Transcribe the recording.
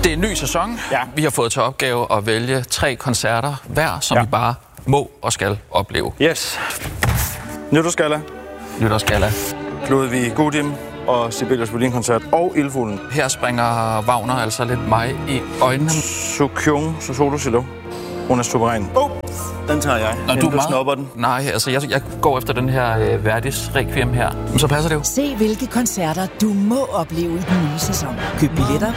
Det er en ny sæson. Ja. Vi har fået til opgave at vælge 3 koncerter hver, som vi bare må og skal opleve. Yes. Nytårsgalla, Nytårsgalla. Ludvig Gudim og Sibelius Violinkoncert og Ildfuglen. Her springer Wagner altså lidt mig i øjnene. Sukyung Solo Cello. Hun er suveræn. Den tager jeg. Når du snupper den. Nej, altså jeg går efter den her Verdis Requiem her. Så passer det jo. Se hvilke koncerter du må opleve i den nye sæson. Køb billetter